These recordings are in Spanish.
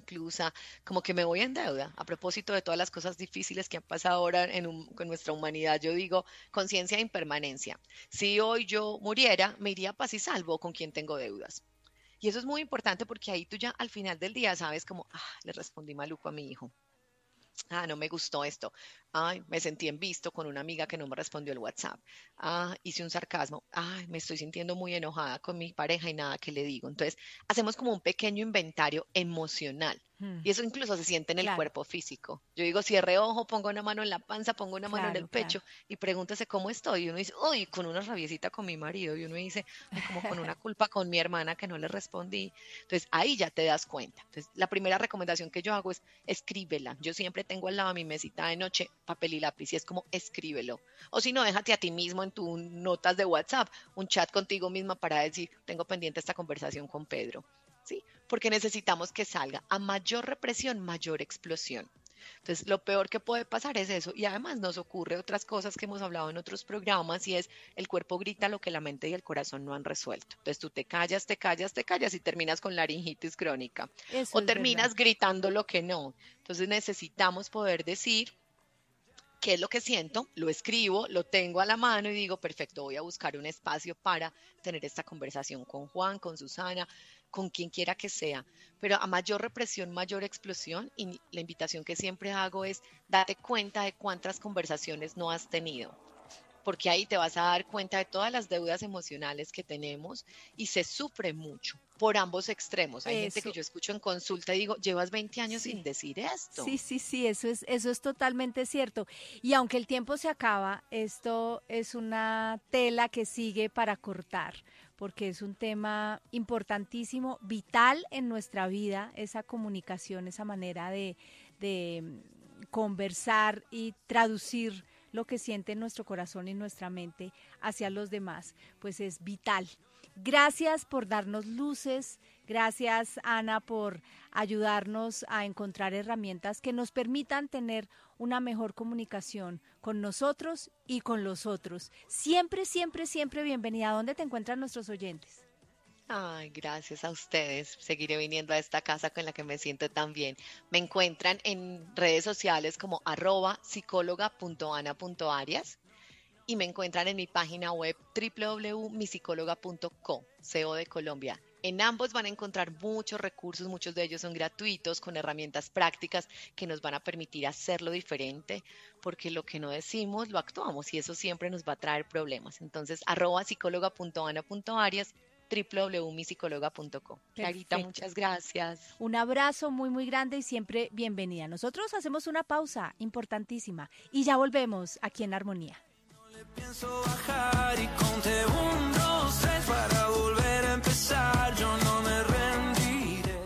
inconclusa, como que me voy en deuda. A propósito de todas las cosas difíciles que han pasado ahora con nuestra humanidad, yo digo conciencia de impermanencia. Si hoy yo muriera, me iría a paz y salvo con quien tengo deudas. Y eso es muy importante porque ahí tú ya al final del día sabes como, le respondí maluco a mi hijo. No me gustó esto. Ay, me sentí en visto con una amiga que no me respondió el WhatsApp. Hice un sarcasmo. Ay, me estoy sintiendo muy enojada con mi pareja y nada que le digo. Entonces, hacemos como un pequeño inventario emocional. Mm, Y eso incluso se siente en el claro, cuerpo físico. Yo digo, cierre ojo, pongo una mano en la panza, pongo una mano en el claro, claro. pecho y pregúntese cómo estoy. Y uno dice, uy, con una rabiecita con mi marido. Y uno dice, ay, como con una culpa con mi hermana que no le respondí. Entonces, ahí ya te das cuenta. Entonces, la primera recomendación que yo hago es escríbela. Yo siempre tengo al lado de mi mesita de noche papel y lápiz y es como escríbelo. O si no, déjate a ti mismo en tus notas de WhatsApp, un chat contigo misma para decir, tengo pendiente esta conversación con Pedro. ¿Sí? Porque necesitamos que salga. A mayor represión, mayor explosión. Entonces, lo peor que puede pasar es eso. Y además nos ocurre otras cosas que hemos hablado en otros programas y es el cuerpo grita lo que la mente y el corazón no han resuelto. Entonces, tú te callas, te callas, te callas y terminas con laringitis crónica. Eso O es verdad. terminas gritando lo que no. Entonces, necesitamos poder decir qué es lo que siento, lo escribo, lo tengo a la mano y digo, perfecto, voy a buscar un espacio para tener esta conversación con Juan, con Susana, con quien quiera que sea. Pero a mayor represión, mayor explosión y la invitación que siempre hago es date cuenta de cuántas conversaciones no has tenido porque ahí te vas a dar cuenta de todas las deudas emocionales que tenemos y se sufre mucho por ambos extremos. Hay gente que Eso, yo escucho en consulta y digo, llevas 20 años sin sí. decir esto. Sí, sí, sí, eso es totalmente cierto. Y aunque el tiempo se acaba, esto es una tela que sigue para cortar, porque es un tema importantísimo, vital en nuestra vida, esa comunicación, esa manera de conversar y traducir lo que siente nuestro corazón y nuestra mente hacia los demás, pues es vital. Gracias por darnos luces, gracias Ana por ayudarnos a encontrar herramientas que nos permitan tener una mejor comunicación con nosotros y con los otros. Siempre, siempre, siempre bienvenida. ¿Dónde te encuentran nuestros oyentes? Ay, gracias a ustedes. Seguiré viniendo a esta casa con la que me siento tan bien. Me encuentran en redes sociales como @psicóloga.ana.arias y me encuentran en mi página web www.misicóloga.co, CO de Colombia. En ambos van a encontrar muchos recursos, muchos de ellos son gratuitos, con herramientas prácticas que nos van a permitir hacerlo diferente, porque lo que no decimos lo actuamos y eso siempre nos va a traer problemas. Entonces, @psicóloga.ana.arias, www.misicóloga.co. Clarita, Perfecto. muchas gracias. Un abrazo muy, muy grande y siempre bienvenida. Nosotros hacemos una pausa importantísima y ya volvemos aquí en Armonía. Pienso bajar y conté 1, 2, 3 para volver a empezar. Yo no me rendiré.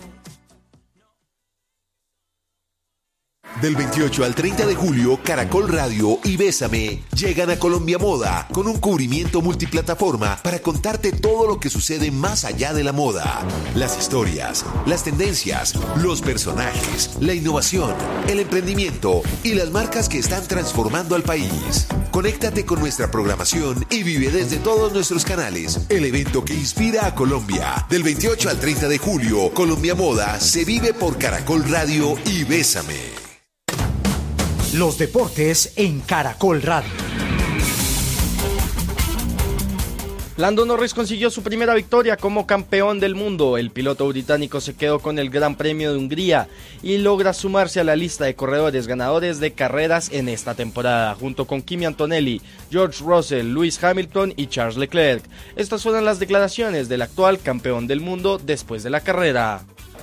Del 28 al 30 de julio, Caracol Radio y Bésame llegan a Colombia Moda con un cubrimiento multiplataforma para contarte todo lo que sucede más allá de la moda. Las historias, las tendencias, los personajes, la innovación, el emprendimiento y las marcas que están transformando al país. Conéctate con nuestra programación y vive desde todos nuestros canales el evento que inspira a Colombia. Del 28 al 30 de julio, Colombia Moda se vive por Caracol Radio y Bésame. Los deportes en Caracol Radio. Lando Norris consiguió su primera victoria como campeón del mundo. El piloto británico se quedó con el Gran Premio de Hungría y logra sumarse a la lista de corredores ganadores de carreras en esta temporada, junto con Kimi Antonelli, George Russell, Lewis Hamilton y Charles Leclerc. Estas fueron las declaraciones del actual campeón del mundo después de la carrera.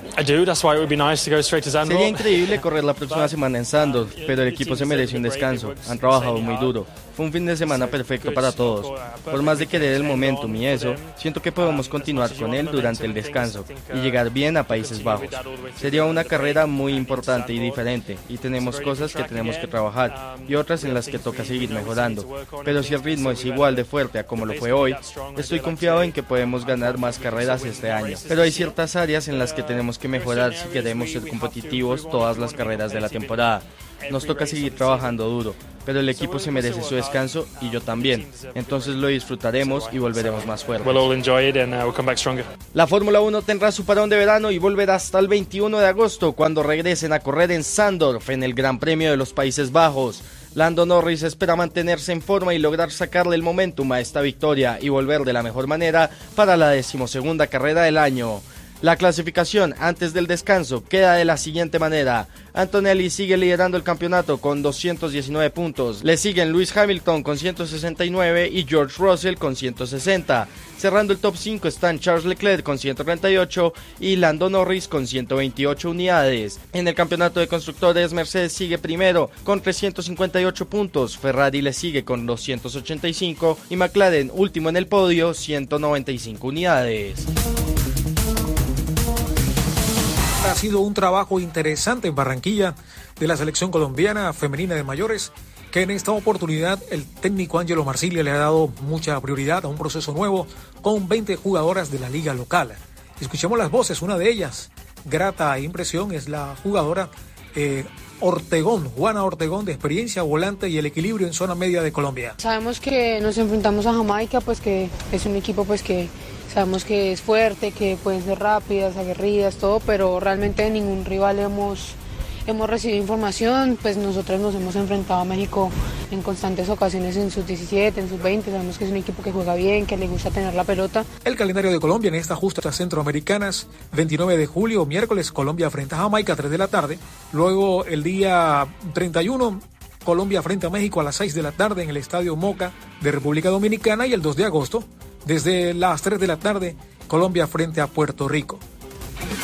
Sería increíble correr la próxima semana en Zandvoort, pero el equipo se merece un descanso. Han trabajado muy duro. Fue un fin de semana perfecto para todos. Por más de querer el momentum y eso, siento que podemos continuar con él durante el descanso y llegar bien a Países Bajos. Sería una carrera muy importante y diferente, y tenemos cosas que tenemos que trabajar y otras en las que toca seguir mejorando. Pero si el ritmo es igual de fuerte a como lo fue hoy, estoy confiado en que podemos ganar más carreras este año. Pero hay ciertas áreas en las que tenemos que mejorar si queremos ser competitivos todas las carreras de la temporada. Nos toca seguir trabajando duro, pero el equipo se merece su descanso y yo también. Entonces lo disfrutaremos y volveremos más fuertes. La Fórmula 1 tendrá su parón de verano y volverá hasta el 21 de agosto, cuando regresen a correr en Zandvoort, en el Gran Premio de los Países Bajos. Lando Norris espera mantenerse en forma y lograr sacarle el momentum a esta victoria y volver de la mejor manera para la 12ª carrera del año. La clasificación antes del descanso queda de la siguiente manera. Antonelli sigue liderando el campeonato con 219 puntos. Le siguen Lewis Hamilton con 169 y George Russell con 160. Cerrando el top 5 están Charles Leclerc con 138 y Lando Norris con 128 unidades. En el campeonato de constructores, Mercedes sigue primero con 358 puntos. Ferrari le sigue con 285 y McLaren último en el podio, 195 unidades. Ha sido un trabajo interesante en Barranquilla de la selección colombiana femenina de mayores, que en esta oportunidad el técnico Ángelo Marsiglia le ha dado mucha prioridad a un proceso nuevo con 20 jugadoras de la liga local. Escuchemos las voces, una de ellas, grata impresión, es la jugadora Ortegón, Juana Ortegón, de experiencia, volante y el equilibrio en zona media de Colombia. Sabemos que nos enfrentamos a Jamaica, pues que es un equipo pues que sabemos que es fuerte, que pueden ser rápidas, aguerridas, todo, pero realmente de ningún rival hemos recibido información. Pues nosotros nos hemos enfrentado a México en constantes ocasiones en sus 17, en sus 20, sabemos que es un equipo que juega bien, que le gusta tener la pelota. El calendario de Colombia en estas justas centroamericanas: 29 de julio, miércoles, Colombia frente a Jamaica, 3 de la tarde, luego el día 31, Colombia frente a México a las 6 de la tarde en el Estadio Moca de República Dominicana, y el 2 de agosto, desde las 3 de la tarde, Colombia frente a Puerto Rico.